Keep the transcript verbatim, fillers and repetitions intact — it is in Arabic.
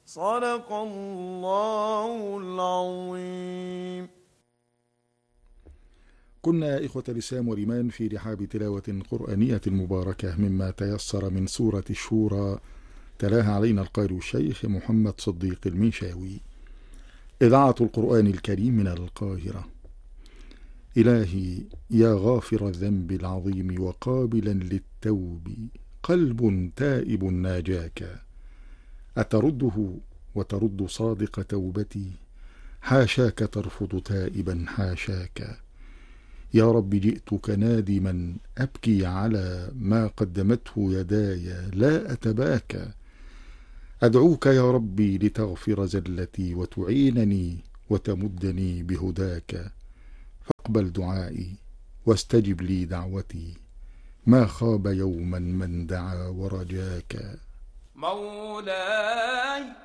صدق الله العظيم. كنا إخوة الإسلام والإيمان في رحاب تلاوة قرآنية مباركة مما تيسر من سورة الشورى، تلاها علينا القارئ الشيخ محمد صديق المنشاوي. إذاعة القرآن الكريم من القاهرة. إلهي يا غافر الذنب العظيم وقابلا للتوب، قلب تائب ناجاك، أترده وترد صادق توبتي؟ حاشاك ترفض تائبا حاشاك. يا رب جئتك نادما أبكي على ما قدمته يداي، لا أتباكى. أدعوك يا ربي لتغفر زلتي وتعينني وتمدني بهداك، فاقبل دعائي واستجب لي دعوتي، ما خاب يوما من دعا ورجاك. مولاي